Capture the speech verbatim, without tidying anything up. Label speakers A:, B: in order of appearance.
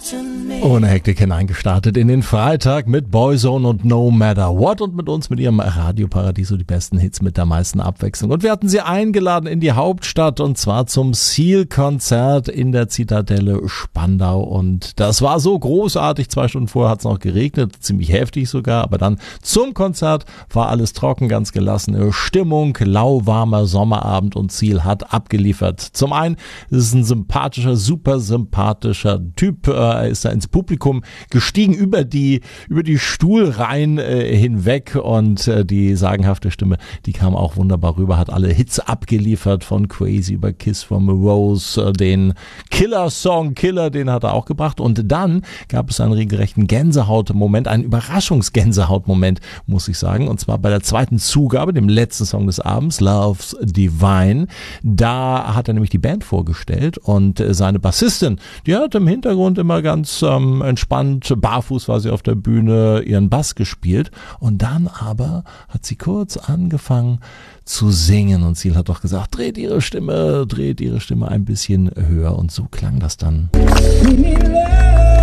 A: Ohne Hektik hineingestartet in den Freitag mit Boyzone und No Matter What und mit uns, mit ihrem Radioparadiso, die besten Hits mit der meisten Abwechslung. Und wir hatten sie eingeladen in die Hauptstadt und zwar zum Seal-Konzert in der Zitadelle Spandau. Und das war so großartig. Zwei Stunden vorher hat es noch geregnet, ziemlich heftig sogar. Aber dann zum Konzert war alles trocken, ganz gelassene Stimmung, lauwarmer Sommerabend und Seal hat abgeliefert. Zum einen ist es ein sympathischer, super sympathischer Typ. Er ist da ins Publikum gestiegen über die über die Stuhlreihen äh, hinweg und äh, die sagenhafte Stimme, die kam auch wunderbar rüber, hat alle Hits abgeliefert von Crazy über Kiss from a Rose, äh, den Killer-Song Killer, den hat er auch gebracht und dann gab es einen regelrechten Gänsehaut-Moment, einen Überraschungsgänsehaut-Moment, muss ich sagen, und zwar bei der zweiten Zugabe, dem letzten Song des Abends, Love's Divine. Da hat er nämlich die Band vorgestellt und äh, seine Bassistin, die hat im Hintergrund immer ganz ähm, entspannt, barfuß war sie auf der Bühne, ihren Bass gespielt und dann aber hat sie kurz angefangen zu singen und Seal hat doch gesagt, dreht ihre Stimme, dreht ihre Stimme ein bisschen höher und so klang das dann.